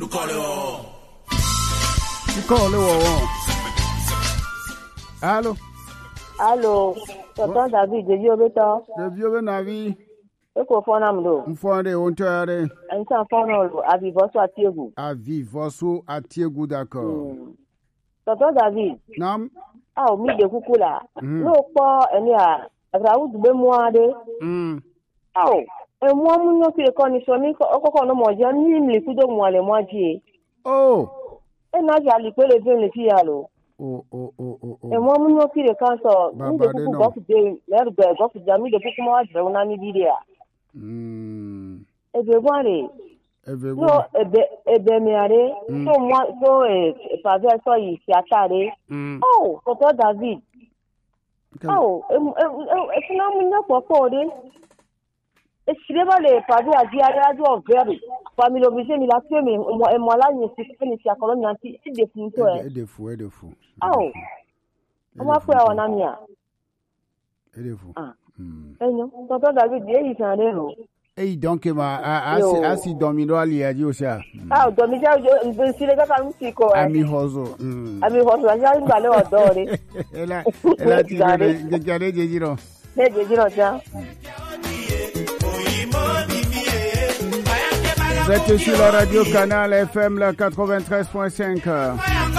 Allô? Allô? Tonton David, de vieux béton. De vieux navi. Et qu'on fait un amdo. On fait des honteurs. Un sans fond, à vivre à Tiegou. À vivre à Tiegou, d'accord. Tonton David. Non. Ah, au milieu de coucou là. Non, pas, elle est à Raoult de moi de. Ah, et moi, mon nom, c'est conditionné, qu'on ne mange ni les coups de moi, les moitiés. Oh! Et là, j'ai allé les jeunes les filles, allô. Oh. Et moi, mon nom, c'est le cancer. Nous, de coucou, gosse de l'air de gosse de ami de coucou, moi, je vais en aller vidéo. Et bien, voilà. Non, et bien, mais allez, moi, pas bien, ça, il s'est attaré. Oh, tonton David. Oh, et finalement, il n'a pas parlé. Et si les balais, pas bien, à dire, à dire, au verbe, parmi l'obligé, il a fait, mais moi, là, il s'est fait, il a fait, il des fous. Et des fous. Oh, on va faire un ami. Et des fous. Eh non, tonton David, il s'en est. Et donc, asi domino ali a dit aussi. Ah, domino, si les gars comme si quoi. Ami Hozo, j'ai une valeur adorée. Elle a tiré des carrés de giro. Vous êtes sur la radio Canal FM 93.5.